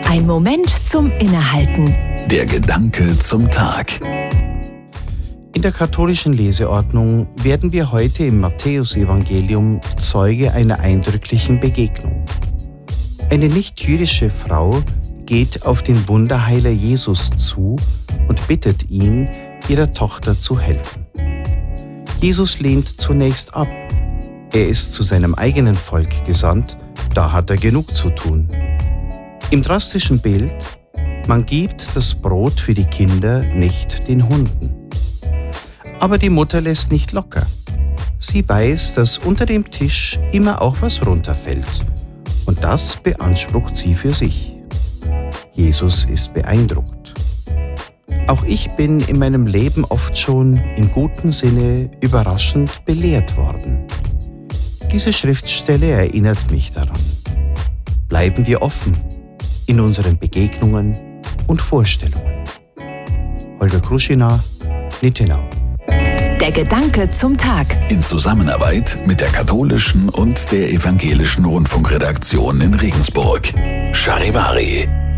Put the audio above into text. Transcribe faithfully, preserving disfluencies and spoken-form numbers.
Ein Moment zum Innehalten. Der Gedanke zum Tag. In der katholischen Leseordnung werden wir heute im Matthäusevangelium Zeuge einer eindrücklichen Begegnung. Eine nicht-jüdische Frau geht auf den Wunderheiler Jesus zu und bittet ihn, ihrer Tochter zu helfen. Jesus lehnt zunächst ab. Er ist zu seinem eigenen Volk gesandt, da hat er genug zu tun. Im drastischen Bild: Man gibt das Brot für die Kinder nicht den Hunden. Aber die Mutter lässt nicht locker. Sie weiß, dass unter dem Tisch immer auch was runterfällt. Und das beansprucht sie für sich. Jesus ist beeindruckt. Auch ich bin in meinem Leben oft schon im guten Sinne überraschend belehrt worden. Diese Schriftstelle erinnert mich daran. Bleiben wir offen in unseren Begegnungen und Vorstellungen. Holger Kruschina, Littenau. Der Gedanke zum Tag. In Zusammenarbeit mit der katholischen und der evangelischen Rundfunkredaktion in Regensburg. Charivari.